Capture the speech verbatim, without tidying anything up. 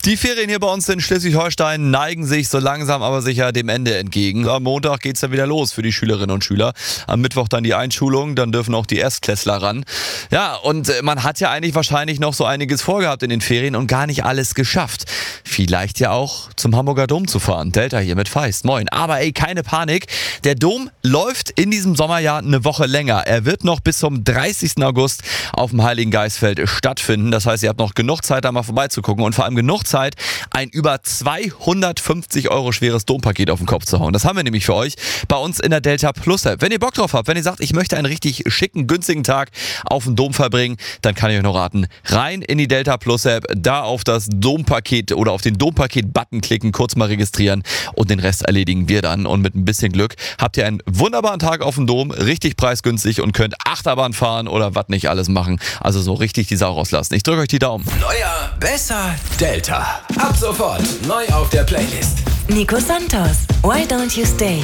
Die Ferien hier bei uns in Schleswig-Holstein neigen sich so langsam aber sicher dem Ende entgegen. Am Montag geht's dann wieder los für die Schülerinnen und Schüler. Am Mittwoch dann die Einschulung, dann dürfen auch die Erstklässler ran. Ja, und man hat ja eigentlich wahrscheinlich noch so einiges vorgehabt in den Ferien und gar nicht alles geschafft. Vielleicht ja auch zum Hamburger Dom zu fahren. Delta hier mit Feist. Moin. Aber ey, keine Panik. Der Dom läuft in diesem Sommerjahr eine Woche länger. Er wird noch bis zum dreißigsten August auf dem Heiligen Geistfeld stattfinden. Das heißt, ihr habt noch genug Zeit, da mal vorbeizugucken und vor allem genug Zeit, ein über zweihundertfünfzig Euro schweres Dompaket auf den Kopf zu hauen. Das haben wir nämlich für euch bei uns in der Delta Plus App. Wenn ihr Bock drauf habt, wenn ihr sagt, ich möchte einen richtig schicken, günstigen Tag auf dem Dom verbringen, dann kann ich euch noch raten, rein in die Delta Plus App, da auf das Dompaket oder auf den Dompaket-Button klicken, kurz mal registrieren und den Rest erledigen wir dann. Und mit ein bisschen Glück habt ihr einen wunderbaren Tag auf dem Dom, richtig preisgünstig und könnt Achterbahn fahren oder was nicht alles machen. Also so richtig die Sau rauslassen. Ich drücke euch die Daumen. Neuer, besser, Delta. Ab sofort neu auf der Playlist. Nico Santos, Why Don't You Stay?